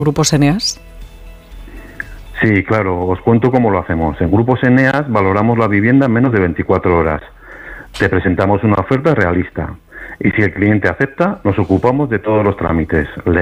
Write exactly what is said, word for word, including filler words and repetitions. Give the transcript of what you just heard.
¿Grupos Eneas? Sí, claro, os cuento cómo lo hacemos. En Grupos Eneas valoramos la vivienda en menos de veinticuatro horas. Te presentamos una oferta realista y si el cliente acepta, nos ocupamos de todos los trámites